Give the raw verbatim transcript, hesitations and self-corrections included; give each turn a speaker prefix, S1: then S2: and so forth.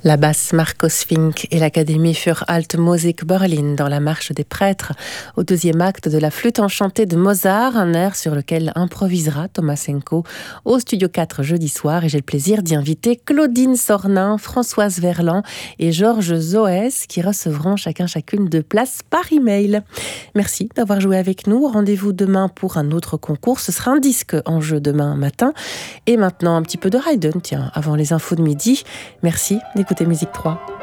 S1: La basse Marcos Fink et l'Académie für Alte Musik Berlin dans la marche des prêtres au deuxième acte de la flûte enchantée de Mozart, un air sur lequel improvisera Tomasenko au Studio quatre jeudi soir. Et j'ai le plaisir d'y inviter Claudine Sornin, Françoise Verlan et Georges Zoès qui recevront chacun chacune deux places par email. Merci d'avoir joué avec nous. Rendez-vous demain pour un autre concours. Ce sera un disque en jeu demain matin. Et maintenant un petit peu de Haydn, tiens, avant les infos de midi. Merci d'écouter Musique trois.